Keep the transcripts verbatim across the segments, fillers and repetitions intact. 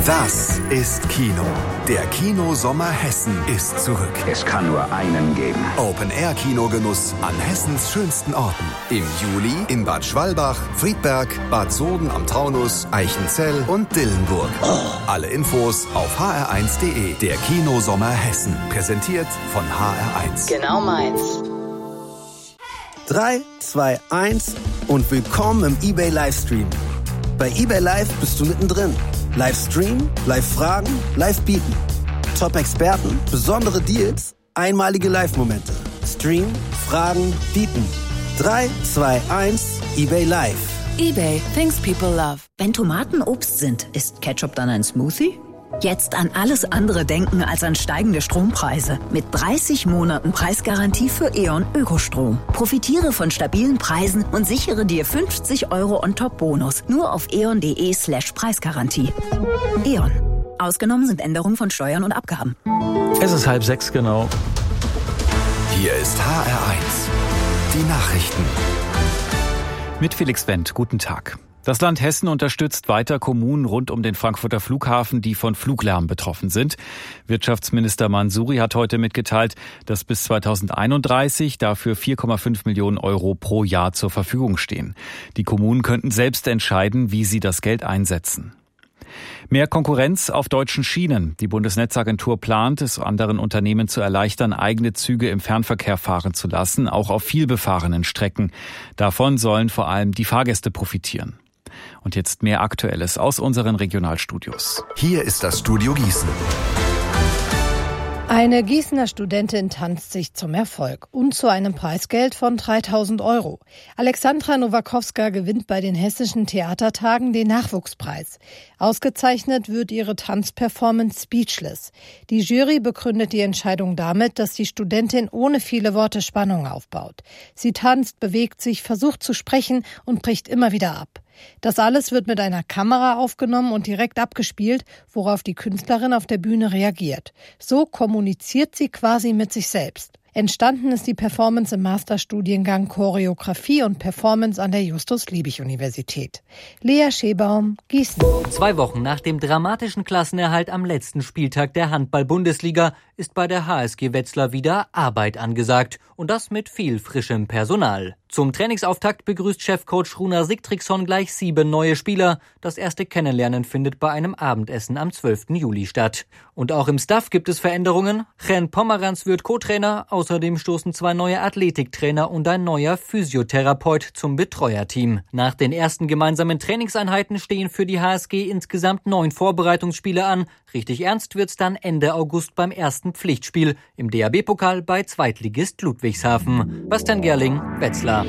Das ist Kino. Der Kinosommer Hessen ist zurück. Es kann nur einen geben. Open-Air-Kinogenuss an Hessens schönsten Orten. Im Juli in Bad Schwalbach, Friedberg, Bad Soden am Taunus, Eichenzell und Dillenburg. Oh. Alle Infos auf h r eins punkt d e. Der Kinosommer Hessen. Präsentiert von H R eins. Genau meins. drei, zwei, eins und willkommen im eBay Livestream. Bei eBay Live bist du mittendrin. Live streamen, live fragen, live bieten. Top-Experten, besondere Deals, einmalige Live-Momente. Stream, fragen, bieten. drei, zwei, eins, eBay Live. eBay, things people love. Wenn Tomaten Obst sind, ist Ketchup dann ein Smoothie? Jetzt an alles andere denken als an steigende Strompreise. Mit dreißig Monaten Preisgarantie für E.ON Ökostrom. Profitiere von stabilen Preisen und sichere dir fünfzig Euro on top Bonus. Nur auf eon.de slash Preisgarantie. E.ON. Ausgenommen sind Änderungen von Steuern und Abgaben. Es ist halb sechs genau. Hier ist H R eins. Die Nachrichten. Mit Felix Wendt. Guten Tag. Das Land Hessen unterstützt weiter Kommunen rund um den Frankfurter Flughafen, die von Fluglärm betroffen sind. Wirtschaftsminister Mansouri hat heute mitgeteilt, dass bis zweitausendeinunddreißig dafür vier Komma fünf Millionen Euro pro Jahr zur Verfügung stehen. Die Kommunen könnten selbst entscheiden, wie sie das Geld einsetzen. Mehr Konkurrenz auf deutschen Schienen. Die Bundesnetzagentur plant, es anderen Unternehmen zu erleichtern, eigene Züge im Fernverkehr fahren zu lassen, auch auf vielbefahrenen Strecken. Davon sollen vor allem die Fahrgäste profitieren. Und jetzt mehr Aktuelles aus unseren Regionalstudios. Hier ist das Studio Gießen. Eine Gießener Studentin tanzt sich zum Erfolg und zu einem Preisgeld von dreitausend Euro. Alexandra Nowakowska gewinnt bei den Hessischen Theatertagen den Nachwuchspreis. Ausgezeichnet wird ihre Tanzperformance Speechless. Die Jury begründet die Entscheidung damit, dass die Studentin ohne viele Worte Spannung aufbaut. Sie tanzt, bewegt sich, versucht zu sprechen und bricht immer wieder ab. Das alles wird mit einer Kamera aufgenommen und direkt abgespielt, worauf die Künstlerin auf der Bühne reagiert. So kommuniziert sie quasi mit sich selbst. Entstanden ist die Performance im Masterstudiengang Choreografie und Performance an der Justus-Liebig-Universität. Lea Schebaum, Gießen. Zwei Wochen nach dem dramatischen Klassenerhalt am letzten Spieltag der Handball-Bundesliga ist bei der H S G Wetzlar wieder Arbeit angesagt. Und das mit viel frischem Personal. Zum Trainingsauftakt begrüßt Chefcoach Runa Sigtrygson gleich sieben neue Spieler. Das erste Kennenlernen findet bei einem Abendessen am zwölften Juli statt. Und auch im Staff gibt es Veränderungen. Chen Pomeranz wird Co-Trainer. Außerdem stoßen zwei neue Athletiktrainer und ein neuer Physiotherapeut zum Betreuerteam. Nach den ersten gemeinsamen Trainingseinheiten stehen für die H S G insgesamt neun Vorbereitungsspiele an. Richtig ernst wird's dann Ende August beim ersten Pflichtspiel im D H B-Pokal bei Zweitligist Ludwigshafen. Bastian Gerling, Wetzlar.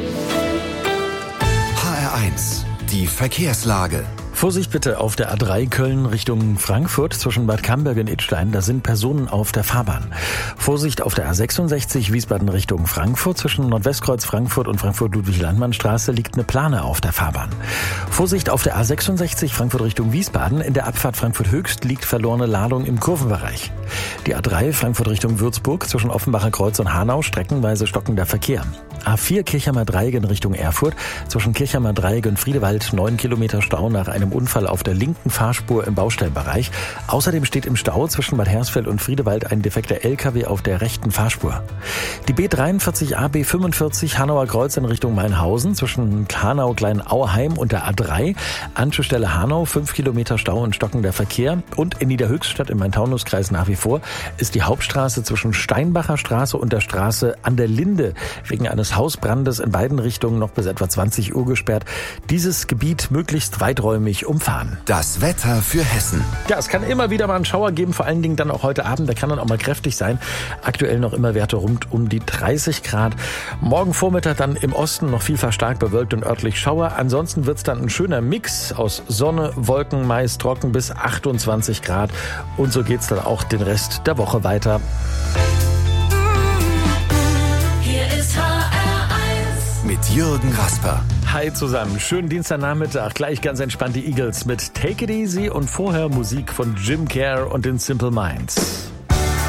H R eins. Die Verkehrslage. Vorsicht bitte auf der A drei Köln Richtung Frankfurt zwischen Bad Camberg und Idstein. Da sind Personen auf der Fahrbahn. Vorsicht auf der A sechsundsechzig Wiesbaden Richtung Frankfurt zwischen Nordwestkreuz Frankfurt und Frankfurt-Ludwig-Landmann-Straße liegt eine Plane auf der Fahrbahn. Vorsicht auf der A sechsundsechzig Frankfurt Richtung Wiesbaden. In der Abfahrt Frankfurt Höchst liegt verlorene Ladung im Kurvenbereich. Die A drei Frankfurt Richtung Würzburg zwischen Offenbacher Kreuz und Hanau streckenweise stockender Verkehr. A vier Kirchheimer Dreieck in Richtung Erfurt zwischen Kirchheimer Dreieck und Friedewald neun Kilometer Stau nach einem Unfall auf der linken Fahrspur im Baustellenbereich. Außerdem steht im Stau zwischen Bad Hersfeld und Friedewald ein defekter L K W auf der rechten Fahrspur. Die B dreiundvierzig A B fünfundvierzig Hanauer Kreuz in Richtung Mainhausen zwischen Hanau-Kleinauheim und der A drei. Anschlussstelle Hanau fünf Kilometer Stau und stockender Verkehr. Und in Niederhöchstadt im Main-Taunus-Kreis nach wie vor ist die Hauptstraße zwischen Steinbacher Straße und der Straße an der Linde wegen eines Hausbrandes in beiden Richtungen noch bis etwa zwanzig Uhr gesperrt. Dieses Gebiet möglichst weiträumig umfahren. Das Wetter für Hessen. Ja, es kann immer wieder mal einen Schauer geben, vor allen Dingen dann auch heute Abend. Der kann dann auch mal kräftig sein. Aktuell noch immer Werte rund um die dreißig Grad. Morgen Vormittag dann im Osten noch vielfach stark bewölkt und örtlich Schauer. Ansonsten wird es dann ein schöner Mix aus Sonne, Wolken, meist trocken bis achtundzwanzig Grad. Und so geht es dann auch den Rest der Woche weiter. Mit Jürgen Rasper. Hi zusammen, schönen Dienstagnachmittag. Gleich ganz entspannt die Eagles mit Take It Easy und vorher Musik von Jim Kerr und den Simple Minds.